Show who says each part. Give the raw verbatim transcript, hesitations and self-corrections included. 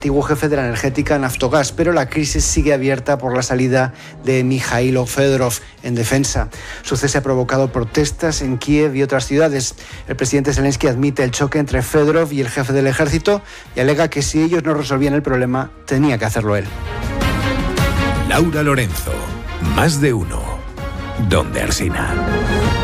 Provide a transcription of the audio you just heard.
Speaker 1: antiguo jefe de la energética Naftogaz, pero la crisis sigue abierta por la salida de Mikhailo Fedorov en defensa. Su cese ha provocado protestas en Kiev y otras ciudades. El presidente Zelensky admite el choque entre Fedorov y el jefe del ejército y alega que si ellos no resolvían el problema, tenía que hacerlo él.
Speaker 2: Laura Lorenzo, Más de Uno, donde Alsina.